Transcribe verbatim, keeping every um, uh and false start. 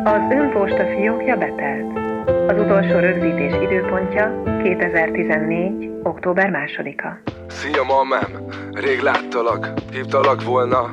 Az önposta fiókja betelt. Az utolsó rögzítés időpontja kétezer-tizennégy. október másodika. Szia, mamám! Rég láttalak. Hívtalak volna?